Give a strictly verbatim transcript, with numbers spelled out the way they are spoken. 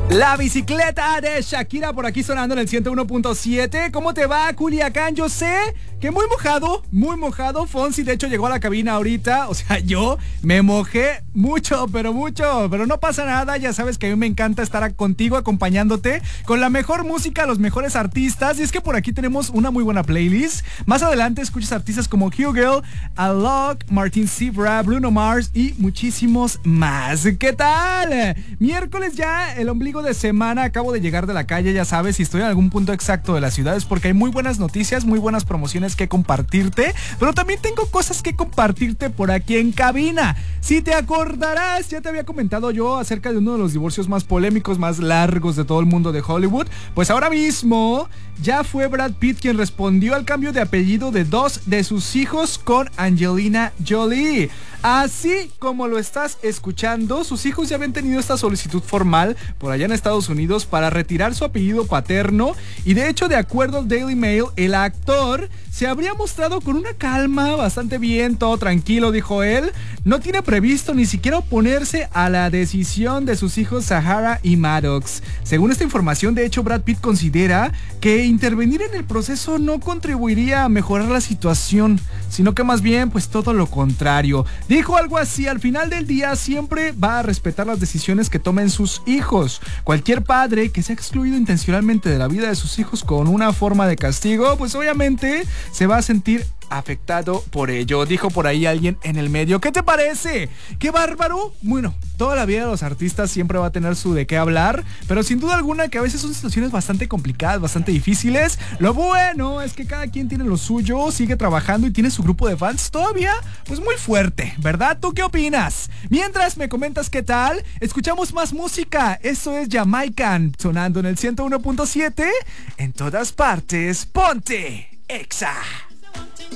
La bicicleta de Shakira por aquí sonando en el ciento uno punto siete. ¿Cómo te va, Culiacán? Yo sé que muy mojado, muy mojado. Fonsi, de hecho, llegó a la cabina ahorita. O sea, yo me mojé mucho, pero mucho. Pero no pasa nada, ya sabes que a mí me encanta estar contigo, acompañándote con la mejor música, los mejores artistas. Y es que por aquí tenemos una muy buena playlist. Más adelante escuchas artistas como Hugel, Alok, Martin Zebra, Bruno Mars y muchísimos más. ¿Qué tal? Miércoles ya, el ombligo de semana, acabo de llegar de la calle, ya sabes, si estoy en algún punto exacto de la ciudad es porque hay muy buenas noticias, muy buenas promociones que compartirte, pero también tengo cosas que compartirte por aquí en cabina. Si te acordarás, ya te había comentado yo acerca de uno de los divorcios más polémicos, más largos de todo el mundo de Hollywood. Pues ahora mismo ya fue Brad Pitt quien respondió al cambio de apellido de dos de sus hijos con Angelina Jolie. Así como lo estás escuchando, sus hijos ya habían tenido esta solicitud formal por allá en Estados Unidos para retirar su apellido paterno, y de hecho, de acuerdo al Daily Mail, el actor se habría mostrado con una calma bastante bien, todo tranquilo, dijo él. No tiene previsto ni siquiera oponerse a la decisión de sus hijos Sahara y Maddox. Según esta información, de hecho, Brad Pitt considera que intervenir en el proceso no contribuiría a mejorar la situación, sino que más bien, pues todo lo contrario. Dijo algo así: al final del día siempre va a respetar las decisiones que tomen sus hijos. Cualquier padre que sea excluido intencionalmente de la vida de sus hijos con una forma de castigo, pues obviamente se va a sentir afectado por ello, dijo por ahí alguien en el medio. ¿Qué te parece? ¡Qué bárbaro! Bueno, toda la vida de los artistas siempre va a tener su de qué hablar, pero sin duda alguna que a veces son situaciones bastante complicadas, bastante difíciles. Lo bueno es que cada quien tiene lo suyo, sigue trabajando y tiene su grupo de fans todavía pues muy fuerte, ¿verdad? ¿Tú qué opinas? Mientras me comentas qué tal, escuchamos más música. Esto es Jamaican, sonando en el ciento uno punto siete. En todas partes, ponte Exa.